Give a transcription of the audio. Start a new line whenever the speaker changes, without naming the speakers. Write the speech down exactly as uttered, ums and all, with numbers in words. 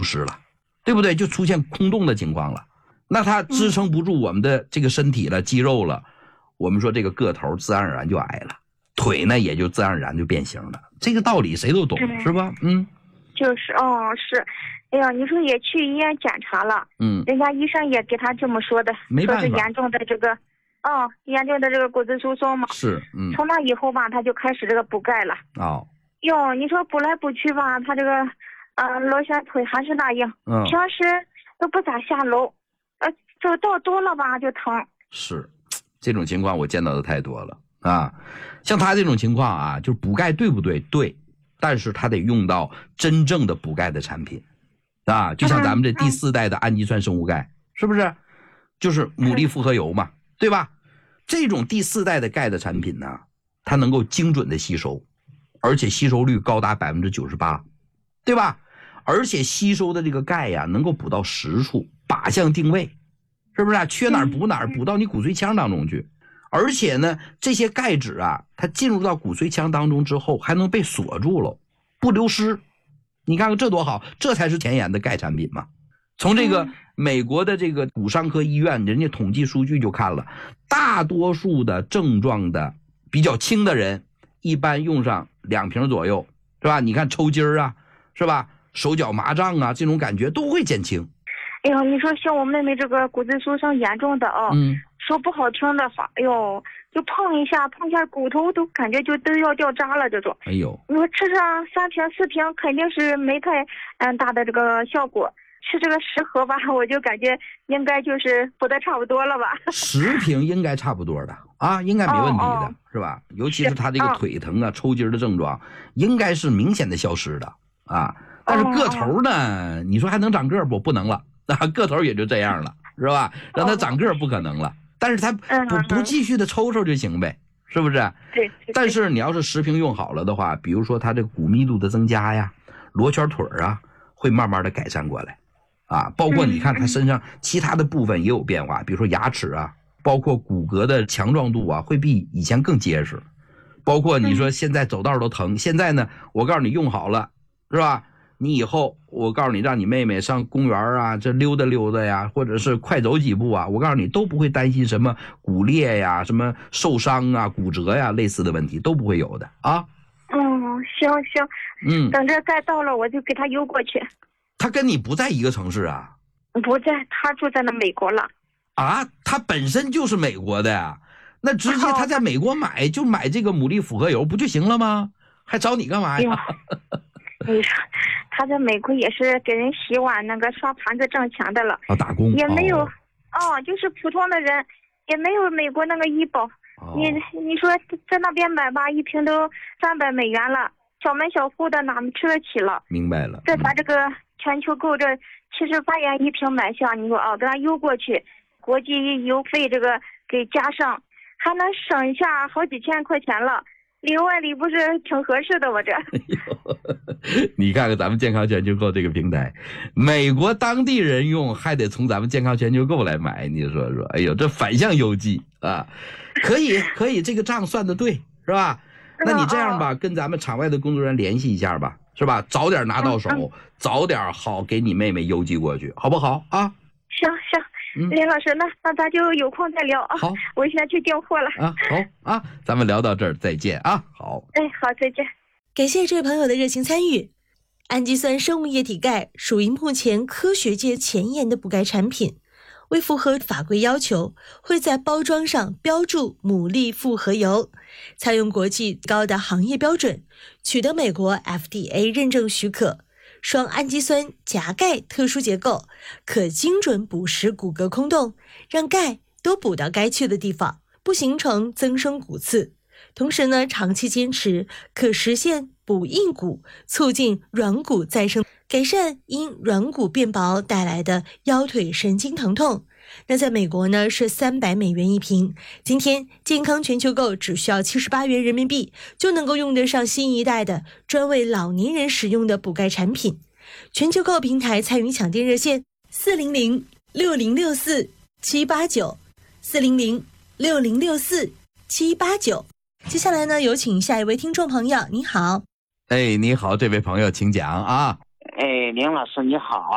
失了，对不对？就出现空洞的情况了，那它支撑不住我们的这个身体了，肌肉了，我们说这个个头自然而然就矮了，腿呢也就自然而然就变形了，这个道理谁都懂，是吧？嗯，
就是哦是，哎呀，你说也去医院检查了，嗯，人家医生也给他这么说的，
没办法，
说是严重的这个，哦，严重的这个骨质疏松嘛。
是，嗯，
从那以后吧，他就开始这个补钙了。
哦，
哟，你说补来补去吧，他这个，呃，螺旋腿还是那样，嗯，平时都不咋下楼，呃，走道多了吧就疼。
是，这种情况我见到的太多了啊，像他这种情况啊，就是补钙对不对？对，但是他得用到真正的补钙的产品。啊，就像咱们这第四代的氨基酸生物钙，是不是？就是牡蛎复合油嘛，对吧？这种第四代的钙的产品呢，它能够精准的吸收，而且吸收率高达百分之九十八，对吧？而且吸收的这个钙呀，能够补到实处，靶向定位，是不是啊？缺哪儿补哪儿，补到你骨髓腔当中去。而且呢，这些钙质啊，它进入到骨髓腔当中之后，还能被锁住了，不流失。你看看这多好，这才是前沿的钙产品嘛。从这个美国的这个骨伤科医院，人家统计数据就看了，大多数的症状的比较轻的人，一般用上两瓶左右，是吧？你看抽筋儿啊，是吧？手脚麻胀啊，这种感觉都会减轻。
哎呦，你说像我妹妹这个骨质疏松严重的哦，嗯，说不好听的话，哎呦，就碰一下碰一下骨头都感觉就都要掉渣了这种。
哎呦，
你说吃上三瓶四瓶肯定是没太嗯大的这个效果，吃这个十盒吧，我就感觉应该就是补的差不多了吧。
十瓶应该差不多的啊，应该没问题的，哦哦是吧？尤其是他这个腿疼啊、抽筋的症状，应该是明显的消失的啊。但是个头呢，哦、你说还能长个不？不能了。啊，个头也就这样了，是吧？让他长个不可能了，但是他不不继续的抽抽就行呗，是不是？
对。
但是你要是十瓶用好了的话，比如说他这个骨密度的增加呀，罗圈腿啊，会慢慢的改善过来，啊，包括你看他身上其他的部分也有变化，比如说牙齿啊，包括骨骼的强壮度啊，会比以前更结实。包括你说现在走道都疼，现在呢，我告诉你用好了，是吧？你以后我告诉你，让你妹妹上公园啊，这溜达溜达呀，或者是快走几步啊，我告诉你都不会担心什么骨裂呀、什么受伤啊、骨折呀类似的问题都不会有的啊。
嗯，行行，嗯，等着该到了我就给他邮过去。
他跟你不在一个城市啊？
不在，他住在那美国了。
啊，他本身就是美国的呀，那直接他在美国买、哦、就买这个牡蛎复合油不就行了吗？还找你干嘛呀？
你说他在美国也是给人洗碗那个刷盘子挣钱的了，
啊，打工
也没有，哦，哦就是普通的人，也没有美国那个医保。哦、你你说在那边买吧，一瓶都三百美元了，小门小户的哪么吃得起了？
明白了。
这咱这个全球购这七十八元一瓶买下，你说啊，给他邮过去，国际邮费这个给加上，还能省下好几千块钱了。里外里不是挺合适的吗？这、
哎，你看看咱们健康全球购这个平台，美国当地人用还得从咱们健康全球购来买，你说说，哎呦，这反向邮寄啊！可以，可以，这个账算得对，是吧？那你这样吧，跟咱们场外的工作人员联系一下吧，是吧？早点拿到手，嗯嗯、早点好给你妹妹邮寄过去，好不好啊？
行行。林老师，那那咱就有空再聊啊。
好，
我现在去订货了
啊。好啊，咱们聊到这儿，再见啊。好，
哎，好，再见。
感谢这位朋友的热情参与。氨基酸生物液体钙属于目前科学界前沿的补钙产品，为符合法规要求，会在包装上标注牡蛎复合油，采用国际高的行业标准，取得美国 F D A 认证许可。双氨基酸夹钙特殊结构，可精准捕食骨骼空洞，让钙都补到该去的地方，不形成增生骨刺。同时呢，长期坚持可实现补硬骨，促进软骨再生，改善因软骨变薄带来的腰腿神经疼痛。那在美国呢是三百美元一瓶，今天健康全球购只需要七十八元人民币就能够用得上新一代的专为老年人使用的补钙产品。全球购平台参与抢店热线四零零六零六四七八九 四零零六零六四七八九。接下来呢，有请下一位听众朋友，你好。
哎，你好，这位朋友请讲啊。
哎，林老师你好。